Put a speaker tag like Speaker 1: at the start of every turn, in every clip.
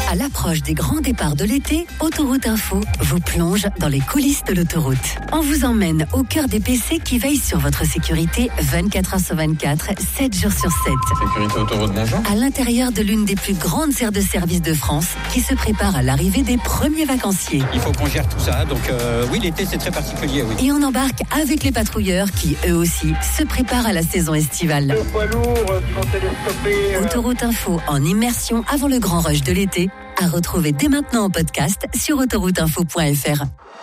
Speaker 1: À l'approche des grands départs de l'été, Autoroute Info vous plonge dans les coulisses de l'autoroute. On vous emmène au cœur des PC qui veillent sur votre sécurité 24 heures sur 24, 7 jours sur 7.
Speaker 2: Sécurité Autoroute, bonjour.
Speaker 1: À l'intérieur de l'une des plus grandes aires de service de France qui se prépare à l'arrivée des premiers vacanciers.
Speaker 3: Il faut qu'on gère tout ça, donc oui, l'été c'est très particulier, oui.
Speaker 1: Et on embarque avec les patrouilleurs qui, eux aussi, se préparent à la saison estivale.
Speaker 4: Le poids lourd qui vont télescoper.
Speaker 1: Autoroute Info en immersion avant le grand rush de l'été, à retrouver dès maintenant en podcast sur autorouteinfo.fr.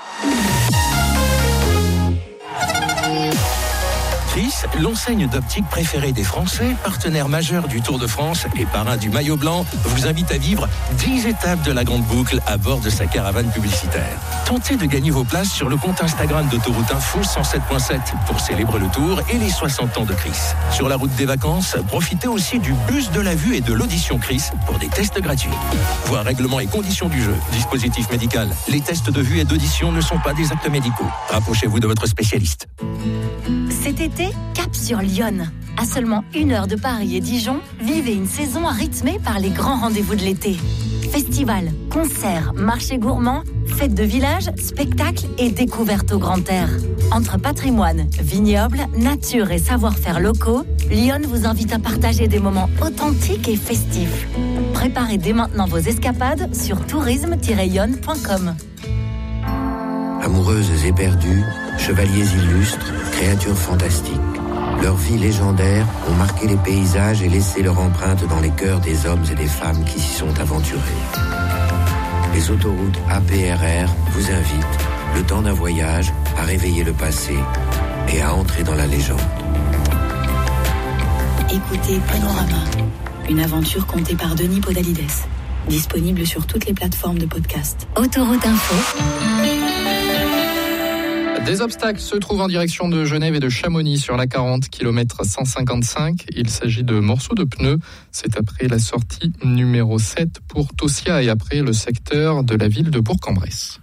Speaker 5: Chris, l'enseigne d'optique préférée des Français, partenaire majeur du Tour de France et parrain du maillot blanc, vous invite à vivre 10 étapes de la grande boucle à bord de sa caravane publicitaire. Tentez de gagner vos places sur le compte Instagram d'Autoroute Info 107.7 pour célébrer le Tour et les 60 ans de Chris. Sur la route des vacances, profitez aussi du bus de la vue et de l'audition Chris pour des tests gratuits. Voir règlements et conditions du jeu, dispositif médical. Les tests de vue et d'audition ne sont pas des actes médicaux. Rapprochez-vous de votre spécialiste.
Speaker 6: Cet été, cap sur Lyon. À seulement 1 heure de Paris et Dijon, vivez une saison rythmée par les grands rendez-vous de l'été. Festivals, concerts, marchés gourmands, fêtes de village, spectacles et découvertes au grand air. Entre patrimoine, vignobles, nature et savoir-faire locaux, Lyon vous invite à partager des moments authentiques et festifs. Préparez dès maintenant vos escapades sur tourisme-lyon.com.
Speaker 7: Amoureuses éperdues, chevaliers illustres, créatures fantastiques. Leurs vies légendaires ont marqué les paysages et laissé leur empreinte dans les cœurs des hommes et des femmes qui s'y sont aventurés. Les autoroutes APRR vous invitent, le temps d'un voyage, à réveiller le passé et à entrer dans la légende.
Speaker 8: Écoutez Panorama, une aventure contée par Denis Podalides. Disponible sur toutes les plateformes de podcast.
Speaker 1: Autoroute Info.
Speaker 2: Des obstacles se trouvent en direction de Genève et de Chamonix sur la 40 km 155. Il s'agit de morceaux de pneus. C'est après la sortie numéro 7 pour Tossia et après le secteur de la ville de Bourg-en-Bresse.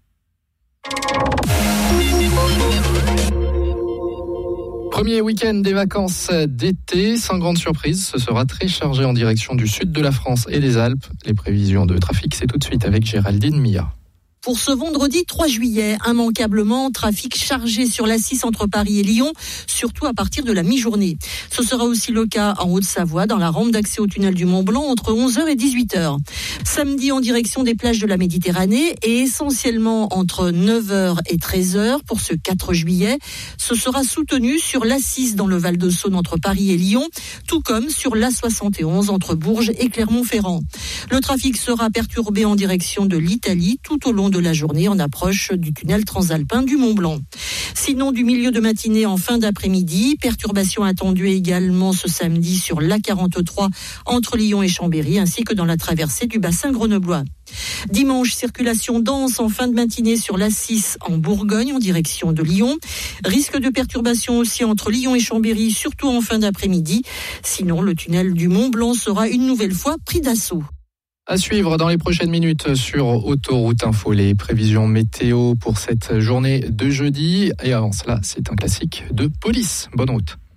Speaker 2: Premier week-end des vacances d'été, sans grande surprise, ce sera très chargé en direction du sud de la France et des Alpes. Les prévisions de trafic, c'est tout de suite avec Géraldine Mia.
Speaker 9: Pour ce vendredi 3 juillet, immanquablement, trafic chargé sur l'A6 entre Paris et Lyon, surtout à partir de la mi-journée. Ce sera aussi le cas en Haute-Savoie, dans la rampe d'accès au tunnel du Mont-Blanc, entre 11h et 18h. Samedi, en direction des plages de la Méditerranée, et essentiellement entre 9h et 13h pour ce 4 juillet. Ce sera soutenu sur l'A6 dans le Val-de-Saône entre Paris et Lyon, tout comme sur l'A71 entre Bourges et Clermont-Ferrand. Le trafic sera perturbé en direction de l'Italie tout au long de la journée en approche du tunnel transalpin du Mont-Blanc. Sinon, du milieu de matinée en fin d'après-midi, perturbations attendues également ce samedi sur l'A43 entre Lyon et Chambéry, ainsi que dans la traversée du bassin grenoblois. Dimanche, circulation dense en fin de matinée sur l'A6 en Bourgogne en direction de Lyon. Risque de perturbation aussi entre Lyon et Chambéry, surtout en fin d'après-midi. Sinon, le tunnel du Mont-Blanc sera une nouvelle fois pris d'assaut.
Speaker 2: À suivre dans les prochaines minutes sur Autoroute Info, les prévisions météo pour cette journée de jeudi. Et avant cela, c'est un classique de Police. Bonne route.